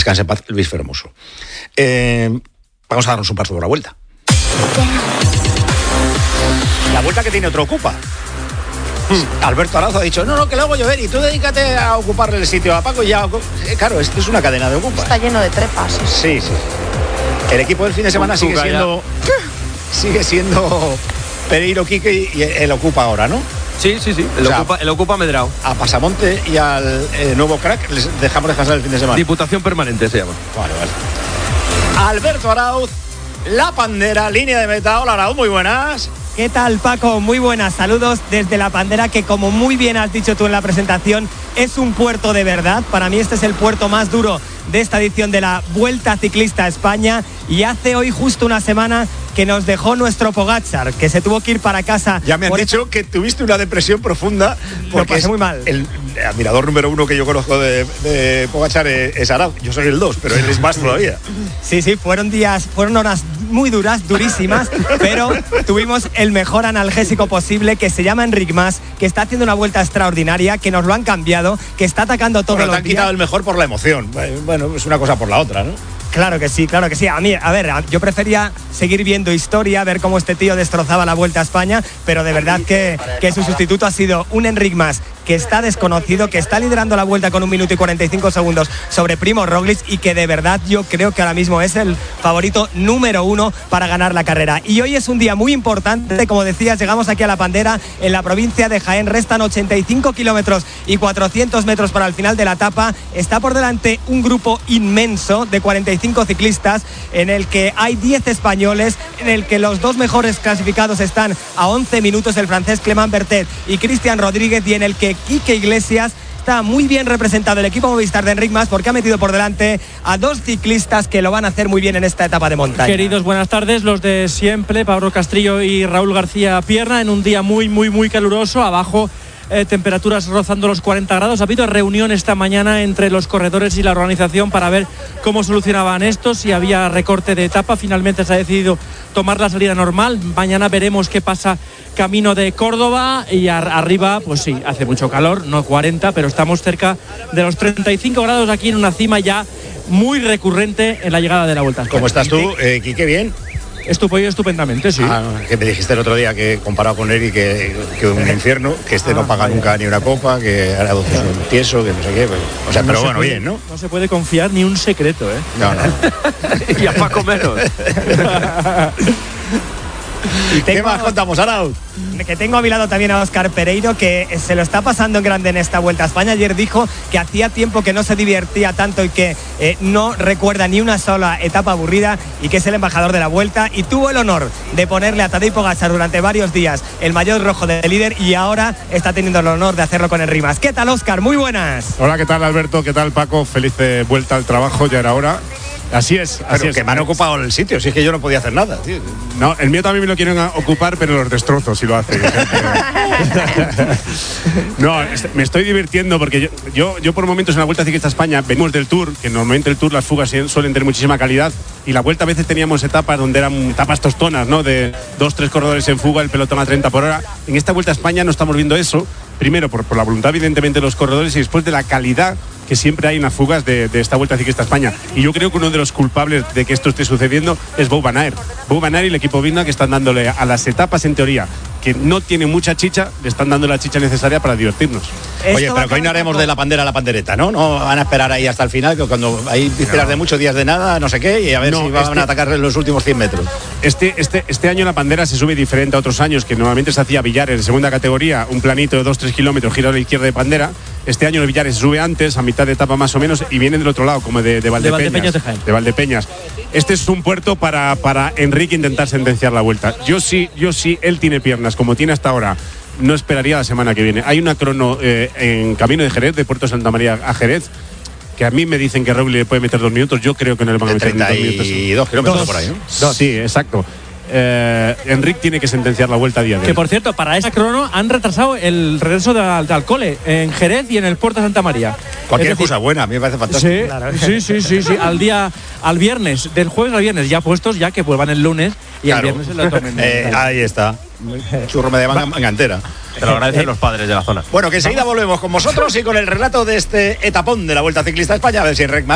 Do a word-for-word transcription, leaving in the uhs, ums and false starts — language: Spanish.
descanse en paz Luis Fermoso. Eh, vamos a darnos un paso por la vuelta. La vuelta que tiene otro Ocupa. Hmm. Alberto Arauz ha dicho, no, no, que lo hago llover y tú dedícate a ocuparle el sitio a Paco y ya... Eh, claro, esto es una cadena de Ocupa. Está lleno de trepas. Sí, sí. El equipo del fin de semana sigue siendo... sigue siendo Pereiro, Quique y el Ocupa ahora, ¿no? Sí, sí, sí, el, o sea, ocupa, el Ocupa Medrao. A Pasamonte y al eh, nuevo crack les dejamos descansar el fin de semana. Diputación permanente se llama. Vale, vale. Alberto Arauz, La Pandera, línea de meta. Hola Arauz, muy buenas. ¿Qué tal, Paco? Muy buenas, saludos desde La Pandera, que como muy bien has dicho tú en la presentación, es un puerto de verdad. Para mí este es el puerto más duro de esta edición de la Vuelta Ciclista a España, y hace hoy justo una semana que nos dejó nuestro Pogačar, que se tuvo que ir para casa. Ya me han dicho eso, que tuviste una depresión profunda, porque pasé muy mal. El admirador número uno que yo conozco de, de Pogačar es, es Arauz. Yo soy el dos, pero él es más todavía. Sí, sí, fueron días, fueron horas muy duras, durísimas, pero tuvimos el mejor analgésico posible, que se llama Enric Mas, que está haciendo una vuelta extraordinaria, que nos lo han cambiado, que está atacando todo. Bueno, los te han días. quitado el mejor por la emoción. Bueno, es una cosa por la otra, ¿no? Claro que sí, claro que sí. A mí, a ver, yo prefería seguir viendo historia, ver cómo este tío destrozaba la Vuelta a España, pero de verdad que, que su sustituto ha sido un Enric Mas que está desconocido, que está liderando la Vuelta con un minuto y cuarenta y cinco segundos sobre Primo Roglic, y que de verdad yo creo que ahora mismo es el favorito número uno para ganar la carrera. Y hoy es un día muy importante, como decías, llegamos aquí a La Pandera, en la provincia de Jaén, restan ochenta y cinco kilómetros y cuatrocientos metros para el final de la etapa. Está por delante un grupo inmenso de cuarenta y cinco ciclistas, en el que hay diez españoles, en el que los dos mejores clasificados están a once minutos, el francés Clément Bertet y Cristian Rodríguez, y en el que Quique Iglesias está muy bien representado, el equipo Movistar de Enric Mas, porque ha metido por delante a dos ciclistas que lo van a hacer muy bien en esta etapa de montaña. Queridos, buenas tardes, los de siempre, Pablo Castrillo y Raúl García Pierna, en un día muy, muy, muy caluroso. Abajo Eh, temperaturas rozando los cuarenta grados. Ha habido reunión esta mañana entre los corredores y la organización para ver cómo solucionaban esto, si había recorte de etapa. Finalmente se ha decidido tomar la salida normal. Mañana veremos qué pasa camino de Córdoba, y ar- arriba, pues sí, hace mucho calor, no cuarenta, pero estamos cerca de los treinta y cinco grados aquí en una cima ya muy recurrente en la llegada de la Vuelta a España. ¿Cómo estás tú, eh, Quique? ¿Bien? Estupendo, estupendamente, sí. Ah, que me dijiste el otro día que comparado con él y que, que un infierno, que este ah, no paga vaya. nunca ni una copa, que ahora es un tieso, que no sé qué. Pues, o sea, no pero bueno, puede, bien, ¿no? No se puede confiar ni un secreto, ¿eh? No, no. Y a Paco menos. Y tengo, ¿Qué más contamos, Arauz? Que tengo a mi lado también a Óscar Pereiro, que se lo está pasando en grande en esta Vuelta a España. Ayer dijo que hacía tiempo que no se divertía tanto y que eh, no recuerda ni una sola etapa aburrida, y que es el embajador de la Vuelta, y tuvo el honor de ponerle a Tadej Pogačar durante varios días el maillot rojo de líder, y ahora está teniendo el honor de hacerlo con Enric Mas. ¿Qué tal, Óscar? Muy buenas. Hola, ¿qué tal, Alberto? ¿Qué tal, Paco? Feliz eh, vuelta al trabajo, ya era hora. Así es, así pero es. Que me han ocupado el sitio, si es que yo no podía hacer nada, tío. No, el mío también me lo quieren ocupar, pero los destrozo si lo hacen. No, me estoy divirtiendo porque yo, yo, yo por momentos en la Vuelta Ciclista a España venimos del Tour, que normalmente el Tour las fugas suelen tener muchísima calidad, y la Vuelta a veces teníamos etapas donde eran etapas tostonas, ¿no? De dos, tres corredores en fuga, el pelotón a treinta por hora. En esta Vuelta a España no estamos viendo eso, primero por, por la voluntad evidentemente de los corredores, y después de la calidad que siempre hay en las fugas de, de esta Vuelta Ciclista a España. Y yo creo que uno de los culpables de que esto esté sucediendo es Wout van Aert. Wout van Aert y el equipo Vinda, que están dándole a las etapas, en teoría, que no tienen mucha chicha, le están dando la chicha necesaria para divertirnos. Oye, pero que hoy no haremos de la pandera a la pandereta, ¿no? No van a esperar ahí hasta el final, que cuando hay vísperas no. de muchos días de nada, no sé qué, y a ver no, si van este, a atacar en los últimos cien metros. Este, este, este año la pandera se sube diferente a otros años, que normalmente se hacía Villares en segunda categoría, un planito de dos tres kilómetros, giro a la izquierda de pandera. Este año el Villares se sube antes, a mitad de etapa más o menos, y vienen del otro lado, como de, de Valdepeñas. De Valdepeñas, de, Jaén. de Valdepeñas. Este es un puerto para, para Enrique intentar sentenciar la Vuelta. Yo sí, yo sí, él tiene piernas, como tiene hasta ahora. No esperaría la semana que viene. Hay una crono eh, en camino de Jerez, de Puerto Santa María a Jerez, que a mí me dicen que Raúl le puede meter dos minutos. Yo creo que no le van a meter dos minutos. treinta y dos kilómetros por ahí, ¿no? Dos. Sí, exacto. Eh, Enric tiene que sentenciar la Vuelta a día de hoy. Que por cierto, para esa crono han retrasado el regreso de, de Alcole en Jerez y en el Puerto Santa María. Cualquier es decir, cosa buena, a mí me parece fantástico. Sí, claro. sí, sí, sí, sí, al día, al viernes, del jueves al viernes, ya puestos, ya que vuelvan el lunes y claro. el viernes se lo tomen. eh, ahí está. Churro me de manga entera. Te lo agradecen los padres de la zona. Bueno, que enseguida volvemos con vosotros y con el relato de este etapón de la Vuelta Ciclista a España, a ver si Enric